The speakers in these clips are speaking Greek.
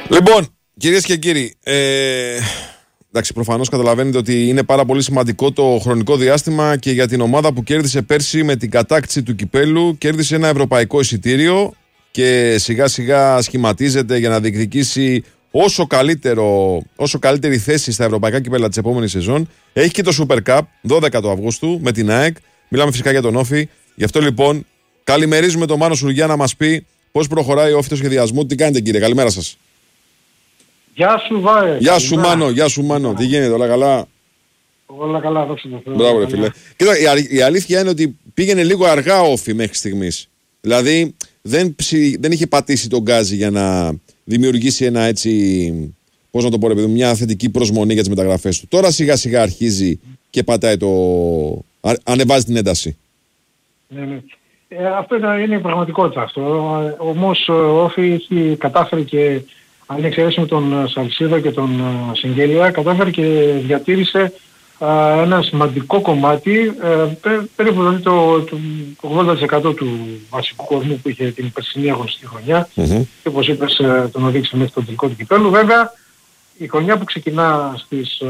Λοιπόν, κυρίες και κύριοι, εντάξει, προφανώς καταλαβαίνετε ότι είναι πάρα πολύ σημαντικό το χρονικό διάστημα και για την ομάδα που κέρδισε πέρσι με την κατάκτηση του κυπέλου. Κέρδισε ένα ευρωπαϊκό εισιτήριο και σιγά σιγά σχηματίζεται για να διεκδικήσει όσο καλύτερη θέση στα ευρωπαϊκά κύπελα της επόμενης σεζόν. Έχει και το Super Cup 12 του Αυγούστου με την ΑΕΚ. Μιλάμε φυσικά για τον Όφη. Γι' αυτό λοιπόν καλημερίζουμε τον Μάνο Σουργιά να μας πει πώς προχωράει ο Όφη το σχεδιασμό. Τι κάνετε, κύριε? Καλημέρα σας. Γεια σου, Βάε. Γεια σου, Μάνο. Γεια σου, Μάνο. Τι γίνεται, όλα καλά? Όλα καλά, δόξα τω Θεώ. Μπράβο, ρε φίλε. Κοίτα, η αλήθεια είναι ότι πήγαινε λίγο αργά ο Όφη μέχρι στιγμής. Δηλαδή δεν είχε πατήσει τον γκάζι για να δημιουργήσει ένα έτσι, πώς να το πω, ρε παιδί, μια θετική προσμονή για τις μεταγραφές του. Τώρα σιγά σιγά αρχίζει και πατάει ανεβάζει την ένταση. Ναι. Αυτό είναι η πραγματικότητα αυτό. Όμως ο Όφη έχει κατάφερε και, αν εξαιρέσουμε τον Σαλσίδο και τον Συγγέλια, κατάφερε και διατήρησε ένα σημαντικό κομμάτι, περίπου δηλαδή το 80% του βασικού κορμού που είχε την περσινή αγωνιστική χρονιά, και όπως είπες τον οδήγησε μέχρι τον τελικό του κυπέλλου. Βέβαια η χρονιά που ξεκινά στις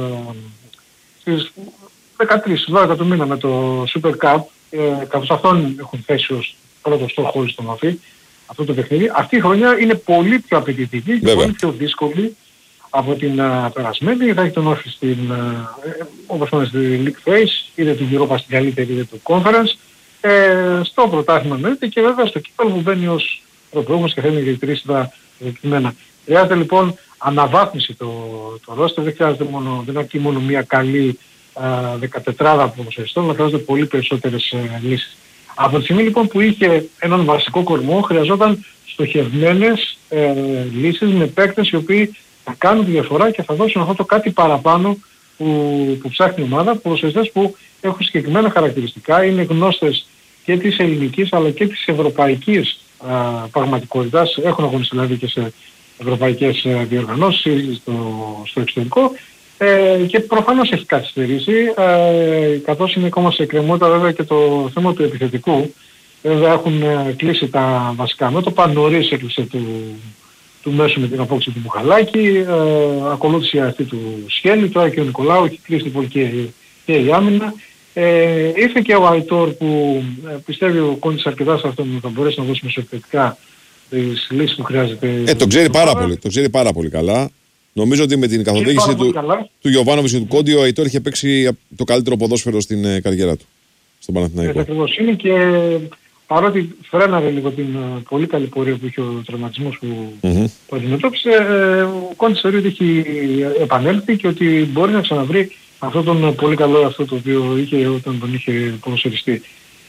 13-12 του μήνα με το Super Cup, καθώς αυτόν έχουν θέσει ως πρώτο στόχο όλοι στον Όφη αυτό το παιχνίδι, αυτή η χρονιά είναι πολύ πιο απαιτητική και πολύ πιο δύσκολη από την περασμένη. Θα έχει τον Όφη όπως είπαμε στη League Phase, είτε του Europa στην καλύτερη είτε του Conference, στο πρωτάθλημα μένετε και βέβαια στο κύπελλο που μπαίνει ως πρωτόκολλος και θέλει να διατηρήσει τα δεδομένα. Χρειάζεται λοιπόν αναβάθμιση το ρόστερ, δεν αρκεί μόνο μια καλή 14 ποδοσφαιριστών, αλλά χρειάζονται πολύ περισσότερες λύσεις. Από τη στιγμή λοιπόν που είχε έναν βασικό κορμό, χρειαζόταν στοχευμένες λύσεις με παίκτες οι οποίοι θα κάνουν τη διαφορά και θα δώσουν αυτό το κάτι παραπάνω που ψάχνει η ομάδα, ποδοσφαιριστές που έχουν συγκεκριμένα χαρακτηριστικά, είναι γνώστες και της ελληνικής αλλά και της ευρωπαϊκής πραγματικότητας, έχουν αγωνιστεί δηλαδή και σε ευρωπαϊκές διοργανώσεις στο εξωτερικό, και προφανώς έχει καθυστερήσει, καθώς είναι ακόμα σε εκκρεμότητα βέβαια και το θέμα του επιθετικού. Βέβαια έχουν κλείσει τα βασικά μέτωπα, νωρίς έκλεισε του μέσου με την απόκτηση του Μπουχαλάκη, ακολούθησε αυτή του Σχέλη, τώρα και ο Νικολάου, έχει κλείσει λοιπόν και η άμυνα. Ήρθε και ο Αϊτόρ που πιστεύει ο Κόντης αρκετά σε αυτόν ότι θα μπορέσει να δώσει μεσοεπιθετικά τις λύσεις που χρειάζεται. Το ξέρει πάρα πολύ καλά. Νομίζω ότι με την καθοδήγηση του Γιωβάνοβιτς και του Κόντι, ο Αϊτόρ είχε παίξει το καλύτερο ποδόσφαιρο στην καριέρα του στον Παναθηναϊκό. Ακριβώς είναι, και παρότι φρέναρε λίγο την πολύ καλή πορεία που είχε ο τραυματισμός που αντιμετώπισε, ο Κόντις θεωρεί ότι έχει επανέλθει και ότι μπορεί να ξαναβρει αυτόν τον πολύ καλό αυτό το οποίο είχε όταν τον είχε ποδοσφαιριστεί.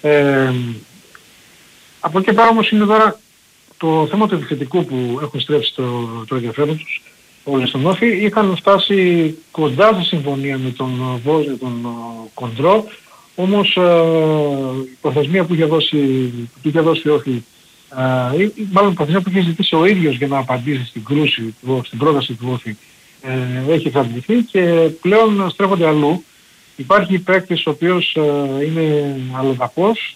Από εκεί πέρα όμως είναι τώρα το θέμα του επιθετικού που έχουν στρέψει το ενδιαφέρον τους όλοι στον Όφη. Είχαν φτάσει κοντά στη συμφωνία με τον Βόζε, τον Κοντρό, όμως η προθεσμία που είχε δώσει ο Όφη, μάλλον η προθεσμία που είχε ζητήσει ο ίδιος για να απαντήσει στην πρόταση του Όφη, έχει εξαντληθεί και πλέον στρέφονται αλλού. Υπάρχει παίκτης ο οποίος είναι αλλοδαπός,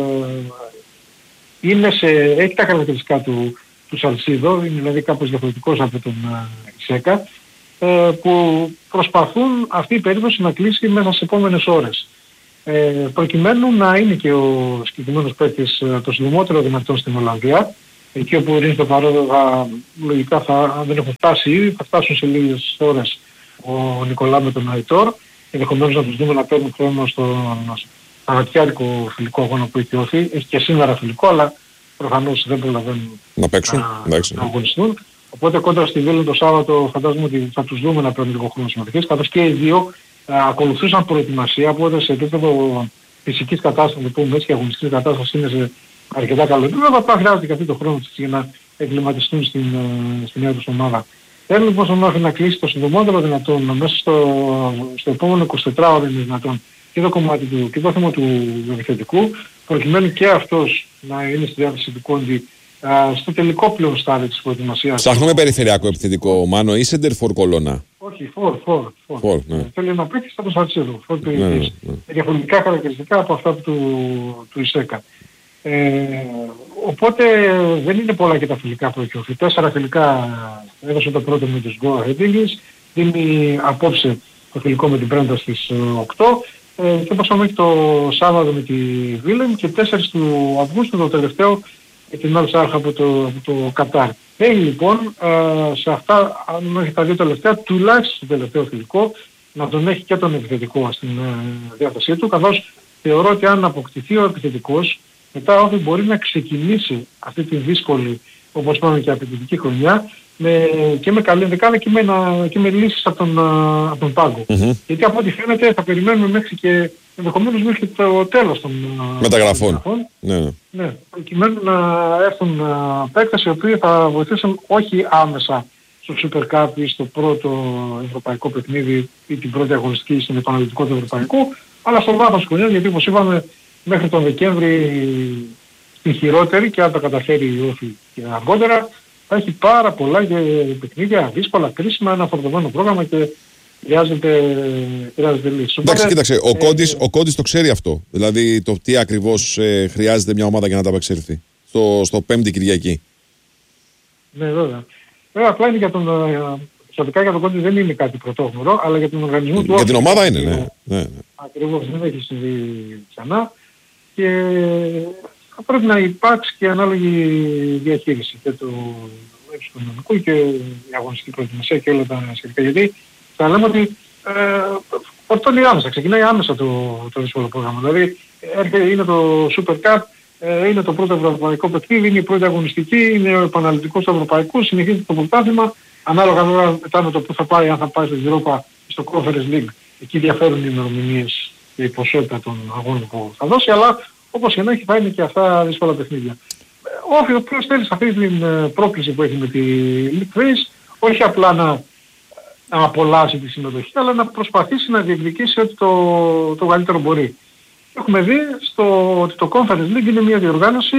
έχει τα χαρακτηριστικά του Σαλσίδο, είναι δηλαδή κάπως διαφορετικός από τον Σέκα, που προσπαθούν αυτή η περίπτωση να κλείσει μέσα στις επόμενες ώρες. Προκειμένου να είναι και ο συγκεκριμένος παίκτης το συντομότερο δυνατόν στην Ολλανδία, εκεί όπου είναι το παρόν, λογικά αν δεν έχουν φτάσει ήδη, θα φτάσουν σε λίγες ώρες ο Νικολά με τον Αϊτόρ, ενδεχομένως να τους δούμε να παίρνουν χρόνο στο σαββατιάτικο φιλικό αγώνα που έχει δοθεί. Έχει και σήμερα φιλικό, αλλά προφανώς δεν προλαβαίνουν να παίξουν, να αγωνιστούν. Οπότε κόντρα στη Βίλη το Σάββατο φαντάζομαι ότι θα τους δούμε να παίρνουν λίγο χρόνο συμμετοχής, καθώς και οι δύο ακολουθούσαν προετοιμασία, οπότε σε επίπεδο φυσικής κατάστασης, που έτσι και αγωνιστικής κατάστασης είναι σε αρκετά καλό επίπεδο, απλά χρειάζεται και αυτή το χρόνο για να εγκληματιστούν στην νέα τους ομάδα. Θέλει λοιπόν στον Όφη να κλείσει το συντομότερο δυνατόν, μέσα στο επόμενο 24ωρο είναι δυνατόν, και το κομμάτι του και το θέμα του επιθετικού, προκειμένου και αυτός να είναι στη διάθεση του Κόντι στο τελικό πλέον στάδιο της προετοιμασίας. Ψάχνουμε περιφερειακό επιθετικό, Μάνο, ή center for κολόνα? Όχι, for. Θέλει να παίξει σαν το Σαλσίδο. Διαφορετικά χαρακτηριστικά από αυτά του Ισέκα. Οπότε δεν είναι πολλά και τα φιλικά που έχει ο Όφη. 4 φιλικά έδωσε το πρώτο με τους Go Ahead Eagles, δίνει απόψε το φιλικό με την Brenda στις 8 και όπως είπαμε το Σάββατο με τη Βίλεμ και 4 του Αυγούστου το τελευταίο με την Al Sadd από το Κατάρ. Θέλει λοιπόν σε αυτά, αν όχι τα δύο τελευταία, τουλάχιστον το τελευταίο φιλικό, να τον έχει και τον επιθετικό στην διάθεσή του, καθώς θεωρώ ότι αν αποκτηθεί ο επιθετικός, μετά ο μπορεί να ξεκινήσει αυτή τη δύσκολη, όπως είπαμε και απαιτητική χρονιά, και με καλή δεκάδα και με λύσεις από τον πάγκο. Γιατί από ό,τι φαίνεται θα περιμένουμε μέχρι και ενδεχομένως μέχρι το τέλος των μεταγραφών. Ναι, προκειμένου να έρθουν παίκτες οι οποίοι θα βοηθήσουν όχι άμεσα στο Super Cup ή στο πρώτο ευρωπαϊκό παιχνίδι ή την πρώτη αγωνιστική στον επαναληπτικό του ευρωπαϊκού, αλλά στο βάθος χρονιάς, γιατί όπως είπαμε μέχρι τον Δεκέμβρη στην χειρότερη, και αν τα καταφέρει η Όφη και αργότερα, θα έχει πάρα πολλά παιχνίδια, δύσκολα, κρίσιμα, ένα φορτωμένο πρόγραμμα και χρειάζεται λύση. Εντάξει, κοίταξε, ο Κόντις το ξέρει αυτό. Δηλαδή το τι ακριβώς χρειάζεται μια ομάδα για να τα απεξέλθει στο Πέμπτη Κυριακή. Ναι, βέβαια. Βέβαια, απλά είναι για τον... Προσωπικά για τον Κόντις δεν είναι κάτι πρωτόγνωρο, αλλά για τον οργανισμό του... Για την ομάδα είναι, ναι. Ακριβώς, δεν έχει συμβεί ξανά και θα πρέπει να υπάρξει και ανάλογη διαχείριση και του οικονομικού και η αγωνιστική προετοιμασία και όλα τα σχετικά. Γιατί θα λέμε ότι φορτώνει άμεσα, ξεκινάει άμεσα το δύσκολο πρόγραμμα. Δηλαδή είναι το Super Cup, είναι το πρώτο ευρωπαϊκό παιχνίδι, είναι η πρώτη αγωνιστική, είναι ο επαναληπτικός του ευρωπαϊκού, συνεχίζεται το πρωτάθλημα, ανάλογα βέβαια μετά με το που θα πάει, αν θα πάει στο Europa, στο Conference League. Εκεί διαφέρουν οι ημερομηνίες και η ποσότητα των αγώνων που θα δώσει, αλλά όπως και να έχει θα είναι και αυτά δύσκολα παιχνίδια. Ο Όφη ο οποίος θέλει σε αυτή την πρόκληση που έχει με τη League Phase, όχι απλά να απολαύσει τη συμμετοχή, αλλά να προσπαθήσει να διεκδικήσει ότι το καλύτερο μπορεί. Έχουμε δει ότι το Conference League είναι μια διοργάνωση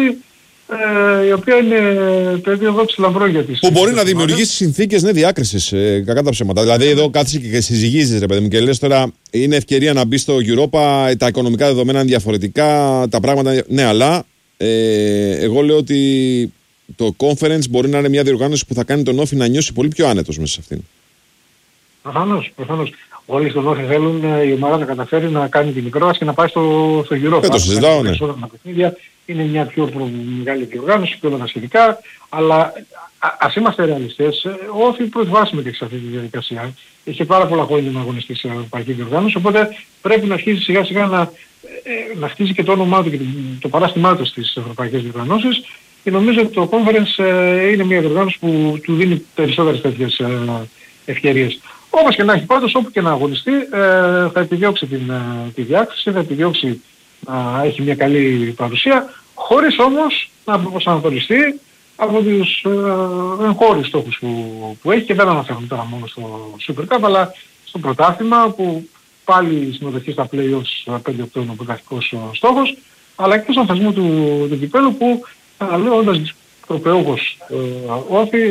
η οποία είναι πεδίο δόξη λαμπρό για τις... Που μπορεί να δημιουργήσει συνθήκες διάκρισης, κακά τα ψέματα. Δηλαδή εδώ κάθεσαι και συζυγίζεις, ρε παιδί μου, και λες τώρα είναι ευκαιρία να μπει στο Europa, τα οικονομικά δεδομένα είναι διαφορετικά, τα πράγματα, ναι, αλλά εγώ λέω ότι το Conference μπορεί να είναι μια διοργάνωση που θα κάνει τον Όφη να νιώσει πολύ πιο άνετος μέσα σε αυτήν. Προφανώς. Όλοι στον Όφη θέλουν η ομάδα να καταφέρει να κάνει την μικρόαση και να πάει στο Europa. Δεν το συζητάω, ναι. Είναι μια πιο μεγάλη διοργάνωση, πιο σχετικά, αλλά ας είμαστε ρεαλιστές, ο Όφη προετοιμάσαμε σε αυτή τη διαδικασία. Είχε πάρα πολλά χρόνια να αγωνιστεί σε ευρωπαϊκή διοργάνωση, οπότε πρέπει να αρχίσει σιγά σιγά να χτίζει και το όνομά του και το παράστημά του στις ευρωπαϊκές διοργανώσεις, και νομίζω ότι το Conference είναι μια διοργάνωση που του δίνει περισσότερες τέτοιες ευκαιρίες. Όπως και να έχει, πάντως όπου και να αγωνιστεί θα επιδιώξει τη διάκριση, θα επιδιώξει να έχει μια καλή παρουσία, χωρίς όμως να προσανατολιστεί από τους εγχώριους στόχους που έχει, και δεν αναφέρουν τώρα μόνο στο Super Cup, αλλά στο πρωτάθλημα που πάλι η συμμετοχή στα play-offs 5-8 είναι ο πρωταθλητικός στόχος, αλλά και στον θεσμό του κυπέλλου που, λέω, όντας προπαιούχος Όφη,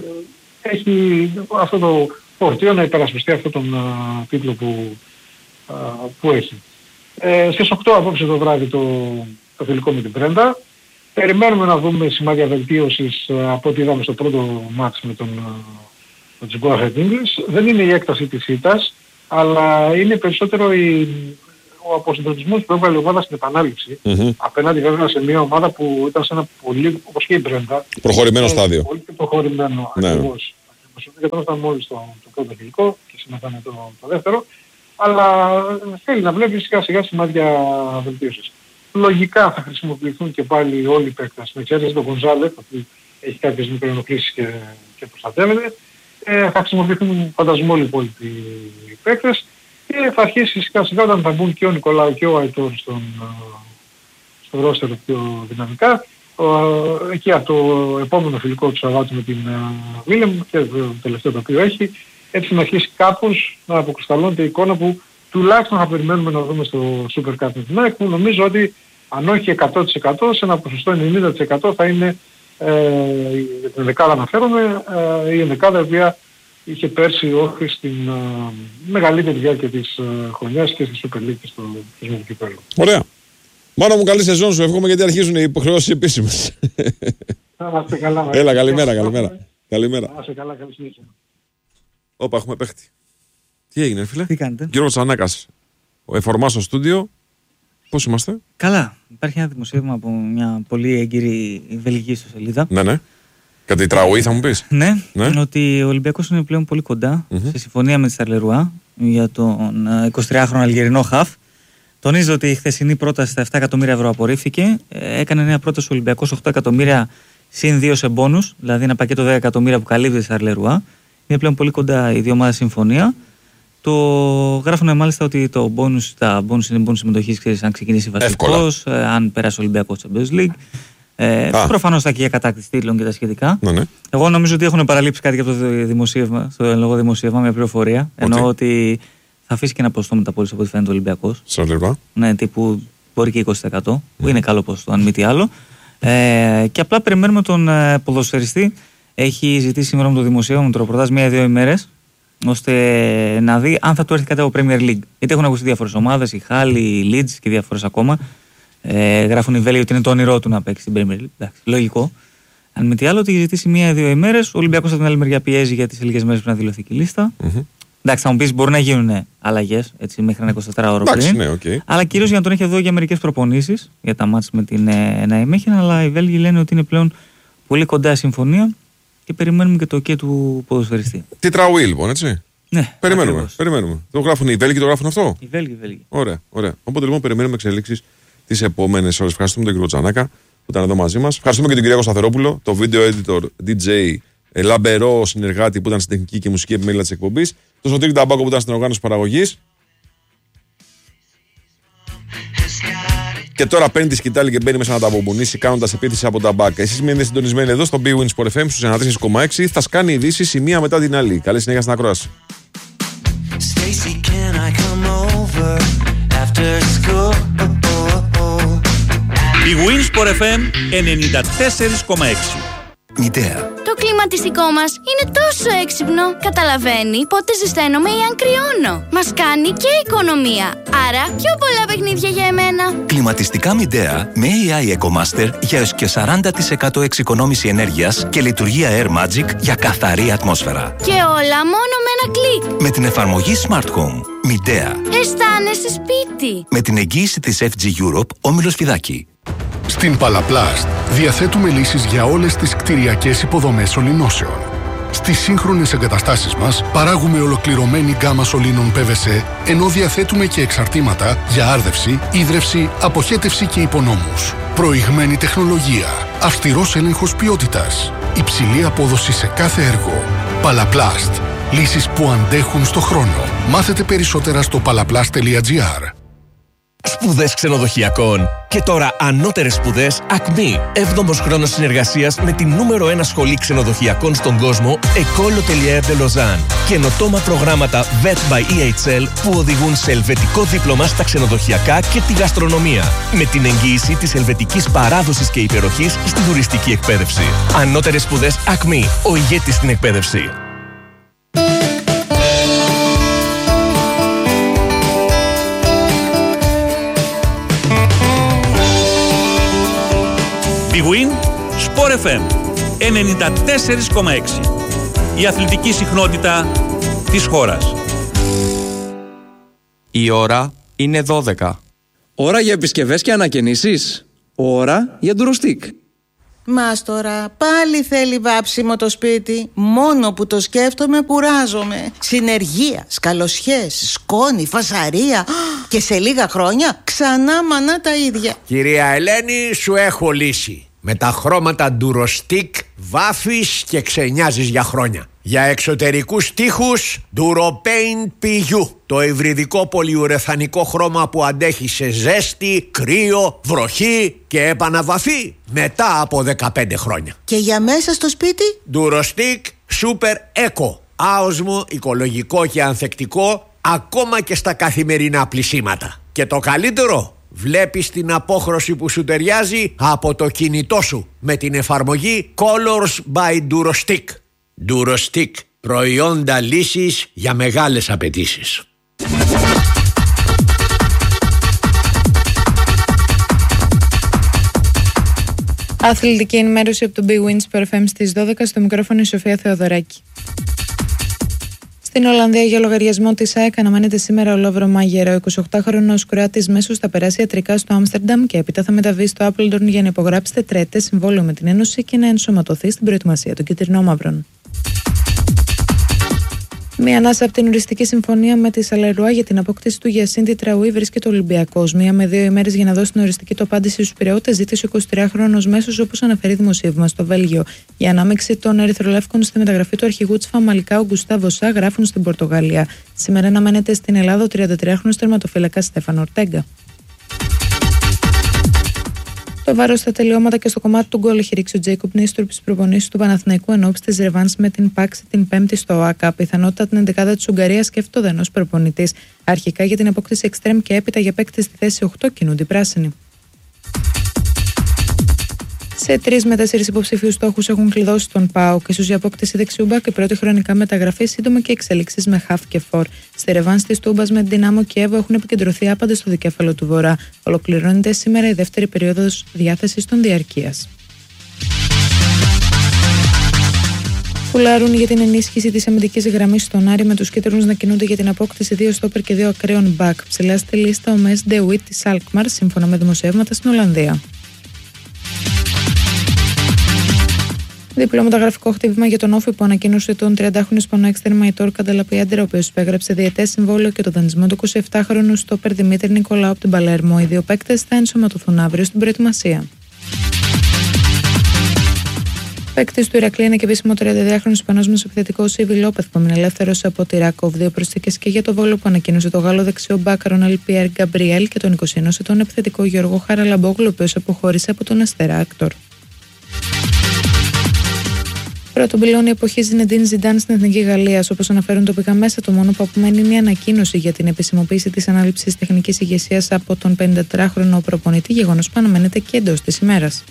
έχει αυτό το φορτίο να υπερασπιστεί αυτόν τον τίτλο που έχει. Στις 8 απόψε το βράδυ το φιλικό με την Brenda. Περιμένουμε να δούμε σημάδια βελτίωσης από ό,τι είδαμε στο πρώτο μάτς με τους Go Ahead Eagles. Δεν είναι η έκταση της ήττας, αλλά είναι περισσότερο ο αποσυντονισμός που έβαλε η ομάδα στην επανάληψη. Απέναντι βέβαια σε μια ομάδα που ήταν σε ένα πολύ, όπως και η Brenda, προχωρημένο στάδιο. Πολύ προχωρημένο, ακριβώς. Και τώρα ήταν μόλις το πρώτο φιλικό και σήμερα ήταν το δεύτερο. Αλλά θέλει να βλέπει σιγά σιγά σημάδια βελτίωσης. Λογικά θα χρησιμοποιηθούν και πάλι όλοι οι παίκτες. Με εξαίρεση τον Γκονζάλεφ, που έχει κάποιες μικροενοχλήσεις και προστατεύεται. Θα χρησιμοποιηθούν φαντασμό όλοι οι υπόλοιποι παίκτες. Και θα αρχίσει σιγά σιγά όταν θα μπουν και ο Νικολάου και ο Αϊτόρ στο ρόστερ πιο δυναμικά. Εκεί από το επόμενο φιλικό του Σαββάτου με την Βίλεμ και το τελευταίο το οποίο έχει, έτσι να αρχίσει κάπως να αποκρισταλώνεται η εικόνα που τουλάχιστον θα περιμένουμε να δούμε στο Super Cup με την ΑΕΚ, που νομίζω ότι αν όχι 100% σε ένα ποσοστό 90% θα είναι η ενδεκάδα αναφέρομαι, η ενδεκάδα η οποία είχε πέρσι όχι στην μεγαλύτερη διάρκεια της χρονιάς και στη Super League και στο θεσμό του κυπέλλου. Ωραία. Μάνο μου, καλή σεζόν σου. Εύχομαι, γιατί αρχίζουν οι υποχρεώσεις επίσημες. Έλα, καλημέρα. Καλημέρα. Όπα, έχουμε παίχτη. Τι έγινε, φίλε? Τι κάνετε? Γιώργος Τσανάκας. Ο εφορμάς στο στούντιο. Πώς είμαστε? Καλά. Υπάρχει ένα δημοσίευμα από μια πολύ έγκυρη βελγική ιστοσελίδα. Ναι. Κάτι τραουή θα μου πεις? Ναι, ότι ο Ολυμπιακός είναι πλέον πολύ κοντά σε συμφωνία με τη Σαρλερουά για τον 23χρονο Αλγερινό χαφ. Τονίζει ότι η χθεσινή πρόταση στα 7 εκατομμύρια ευρώ απορρίφθηκε. Έκανε νέα πρόταση ο Ολυμπιακός 8 εκατομμύρια συν 2 σε μπόνους, δηλαδή ένα πακέτο 10 εκατομμύρια που καλύπτει τη Σαρλερουά. Είναι πλέον πολύ κοντά η δύο ομάδες συμφωνία. Το γράφουν μάλιστα ότι τα bonus είναι bonus συμμετοχής, ξέρεις, αν ξεκινήσει βασικός, αν περάσει ο Ολυμπιακός Champions League. Προφανώς θα και για κατάκτηση τίτλων και τα σχετικά. Ναι. Εγώ νομίζω ότι έχουν παραλείψει κάτι από το δημοσίευμα, στο εν λόγω δημοσίευμα, μια πληροφορία. Εννοώ ότι θα αφήσει και ένα ποσοστό μεταπόληση από ό,τι φαίνεται ο Ολυμπιακός. Ναι, τύπου μπορεί και 20%, που είναι καλό ποσοστό, αν μη τι άλλο. Και απλά περιμένουμε τον ποδοσφαιριστή. Έχει ζητήσει σήμερα με το δημοσίευμα, με το ρεπορτάζ, 1-2 ημέρες, ώστε να δει αν θα του έρθει κάτι από Premier League. Γιατί έχουν ακουστεί διάφορες ομάδες, η Χάλ, η Leeds και διάφορες ακόμα. Γράφουν οι Βέλγοι ότι είναι το όνειρό του να παίξει στην Premier League. Εντάξει, λογικό. Αν με τι άλλο, ότι έχει ζητήσει 1-2 ημέρες. Ο Ολυμπιακός από την άλλη μεριά πιέζει, γιατί σε λίγες μέρες πρέπει να δηλωθεί και η λίστα. Εντάξει, θα μου πεις, μπορεί να γίνουν αλλαγές μέχρι ένα 24ωρο πριν. Ναι, okay. Αλλά κυρίως για να τον έχει εδώ για μερικές προπονήσεις για τα μάτς με την Ναϊμέχεν. Αλλά οι Βέλγοι λένε ότι είναι πλέον πολύ κοντά η συμφωνία και περιμένουμε και το OK του ποδοσφαιριστή. Τι τραουή, λοιπόν, έτσι. Ναι, περιμένουμε. Το γράφουν οι Βέλγοι, το γράφουν αυτό. Οι Βέλγοι. Ωραία. Οπότε λοιπόν περιμένουμε εξελίξεις τις επόμενες ώρες. Ευχαριστούμε τον κύριο Τσανάκα που ήταν εδώ μαζί μας. Ευχαριστούμε και τον κύριο Σταθερόπουλο, το video editor, DJ, λαμπερό συνεργάτη που ήταν στην τεχνική και μουσική επιμέλεια της εκπομπής. Τον Σωτήρη Ταμπάκο που ήταν στην οργάνωση παραγωγής. Και τώρα παίρνει τη σκητάλη και μπαίνει μέσα να τα μπομπονίσει κάνοντας επίθεση από τα μπάκα. Εσείς μείνετε συντονισμένοι εδώ στο Big Win Sport FM στους 94,6. Θα σκάνει ειδήσεις η μία μετά την άλλη. Καλή συνέχεια στην ακρόαση. Big Win Sport FM 94,6. Μητέα. Το κλιματιστικό μας είναι τόσο έξυπνο. Καταλαβαίνει πότε ζεσταίνομαι ή αν κρυώνω. Μας κάνει και οικονομία. Άρα πιο πολλά παιχνίδια για εμένα. Κλιματιστικά Μητέα με AI EcoMaster για έως και 40% εξοικονόμηση ενέργειας και λειτουργία Air Magic για καθαρή ατμόσφαιρα. Και όλα μόνο με ένα κλικ. Με την εφαρμογή Smart Home. Μητέα. Αισθάνεσαι σπίτι. Με την εγγύηση της FG Europe, Όμιλος Φιδάκη. Στην Παλαπλάστ διαθέτουμε λύσεις για όλες τις κτηριακές υποδομές σωληνώσεων. Στις σύγχρονες εγκαταστάσεις μας παράγουμε ολοκληρωμένη γκάμα σωλήνων PVC, ενώ διαθέτουμε και εξαρτήματα για άρδευση, ίδρυυση, αποχέτευση και υπονόμους. Προηγμένη τεχνολογία, αυστηρός έλεγχος ποιότητας, υψηλή απόδοση σε κάθε έργο. Παλαπλάστ. Λύσεις που αντέχουν στο χρόνο. Μάθετε περισσότερα στο palaplast.gr. Σπουδές ξενοδοχειακών. Και τώρα ανώτερες σπουδές ΑΚΜΗ. 7ος χρόνος συνεργασίας με την νούμερο 1 σχολή ξενοδοχειακών στον κόσμο, École Hôtelière de Lausanne. Καινοτόμα προγράμματα VET by EHL που οδηγούν σε ελβετικό δίπλωμα στα ξενοδοχειακά και τη γαστρονομία. Με την εγγύηση της ελβετικής παράδοσης και υπεροχής στη τουριστική εκπαίδευση. Ανώτερες σπουδές ΑΚΜΗ. Ο ηγέτης στην εκπαίδευση. Big Win Sport FM 94,6. Η αθλητική συχνότητα της χώρας. Η ώρα είναι 12. Ώρα για επισκευές και ανακαινήσεις. Ώρα για ντουροστίκ. Μάστορα, πάλι θέλει βάψιμο το σπίτι. Μόνο που το σκέφτομαι κουράζομαι. Συνεργεία, σκαλοσιές, σκόνη, φασαρία. Και σε λίγα χρόνια ξανά μανά τα ίδια. Κυρία Ελένη, σου έχω λύση. Με τα χρώματα ντουροστίκ βάφεις και ξενιάζεις για χρόνια. Για εξωτερικούς τοίχους DuroPaint PU. Το υβριδικό πολυουρεθανικό χρώμα που αντέχει σε ζέστη, κρύο, βροχή και επαναβαφή μετά από 15 χρόνια. Και για μέσα στο σπίτι? DuroStick Super Eco. Άοσμο, οικολογικό και ανθεκτικό ακόμα και στα καθημερινά πλυσίματα. Και το καλύτερο, βλέπεις την απόχρωση που σου ταιριάζει από το κινητό σου με την εφαρμογή Colors by DuroStick. DuroStick. Προϊόντα λύσης για μεγάλες απαιτήσεις. Αθλητική ενημέρωση από το Big Wins Sport FM στις 12, στο μικρόφωνο η Σοφία Θεοδωράκη. Στην Ολλανδία, για λογαριασμό της ΑΕΚ, αναμένεται σήμερα ο Λόβρο Μάγερο. Ο 28χρονος Κροάτης μέσος θα περάσει ιατρικά στο Άμστερνταμ και έπειτα θα μεταβεί στο Άπλντορν για να υπογράψει τετραετές συμβόλαιο με την Ένωση και να ενσωματωθεί στην προετοιμασία των κυτρινόμαυρων. Μία ανάσα από την οριστική συμφωνία με τη Σαλερουά για την απόκτηση του Γιασίντη Τραουί βρίσκεται ο Ολυμπιακός. Μία με 2 ημέρες για να δώσει την οριστική του απάντηση στους Πειραιώτες, ζήτησε ο 23χρονος μέσος, όπως αναφέρει δημοσίευμα στο Βέλγιο. Η ανάμειξη των Ερυθρολεύκων στη μεταγραφή του αρχηγού της Φαμαλικάου Γκουστάβο Σά, γράφουν στην Πορτογαλία. Σήμερα αναμένεται στην Ελλάδα ο 33χρονος τερματοφύλακας Στέφανο Ορτέγκα. Το βάρος στα τελειώματα και στο κομμάτι του γκολ έχει ρίξει ο Τζέικοπ Νίστουρπ στις προπονήσεις του Παναθηναϊκού ενόψει της ρεβάνς με την Πάξη την Πέμπτη στο ΟΑΚΑ. Πιθανότητα την 11η της Ουγγαρίας σκέφτεται ο Δανός προπονητής. Αρχικά για την απόκτηση εξτρέμ και έπειτα για παίκτη στη θέση 8 κινούνται οι πράσινοι. Σε 3 με 4 υποψηφίους στόχους έχουν κλειδώσει τον ΠΑΟΚ, ίσως η απόκτηση δεξιούμπακ και πρώτη χρονικά μεταγραφή, σύντομα και εξέλιξεις με χαφ και φορ. Στη ρεβάνς της Τούμπας με την Δυνάμο Κιέβο έχουν επικεντρωθεί άπαντες στο δικέφαλο του Βορρά. Ολοκληρώνεται σήμερα η δεύτερη περίοδος διάθεσης των διαρκείας. Πουλάρουν για την ενίσχυση της αμυντικής γραμμής στον Άρη, με τους κίτρινους να κινούνται για την απόκτηση 2 στόπερ και 2 ακραίων μπακ. Ψηλά στη λίστα ο Μες Ντεουίτ της Αλκμαρ, σύμφωνα με δημοσιεύματα στην Ολλανδία. Διπλό μεταγραφικό χτύπημα για τον Όφη, που ανακοίνωσε τον 30χρονο Ισπανό έξτρεμ Αϊτόρ Κανταλαπιάντερ, ο οποίος υπέγραψε διετές συμβόλαιο, και το δανεισμό του 27χρονου στόπερ Δημήτρη Νικολάου από την Παλέρμο. Οι δύο παίκτες θα ενσωματωθούν αύριο στην προετοιμασία. Παίκτης του Ηρακλή είναι και επίσημο 32χρονο Ισπανός μεσοεπιθετικός Ιβι Λόπεθ, που είναι ελεύθερος από τη Ράκοβ. 2 προσθήκες και για το Βόλο, που ανακοίνωσε το Γάλλο δεξιό μπακ Ρονέλ Πιέρ Γκαμπριέλ και τον 21 ετών επιθετικό Γιώργο Χαραλαμπόγλου, ο οποίος αποχώρησε από τον Αστέρα Άκτορ. Πρώτον πυλώνει η εποχή Ζινεντίν Ζιντάν στην Εθνική Γαλλία. Όπως αναφέρουν τοπικά μέσα, το μόνο που απομένει είναι η ανακοίνωση για την επισημοποίηση της ανάληψης τεχνικής ηγεσίας από τον 54χρονο προπονητή, γεγονός που αναμένεται και εντός της ημέρας.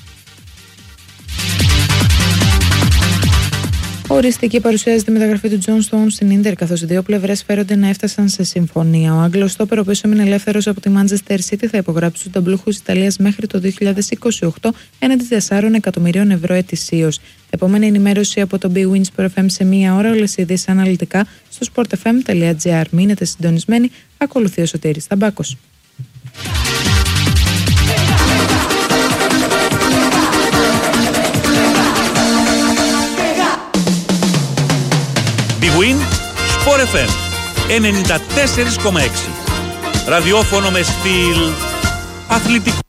Οριστική παρουσιάζεται η μεταγραφή του Τζον Στόουν στην Ίντερ, καθώς οι δύο πλευρές φέρονται να έφτασαν σε συμφωνία. Ο Άγγλος στόπερ, ο οποίος έμεινε ελεύθερος από τη Manchester City, θα υπογράψει στους ταμπλούχους Ιταλίας μέχρι το 2028 έναντι 4 εκατομμυρίων ευρώ ετησίως. Επόμενη ενημέρωση από το Big Wins Sport FM σε 1 ώρα, όλες οι ειδήσεις αναλυτικά στο sportfm.gr. Μείνετε συντονισμένοι, ακολουθεί ο Σωτήρης Ταμπάκος. Big Win Sport FM 94,6. Ραδιόφωνο με στυλ αθλητικό.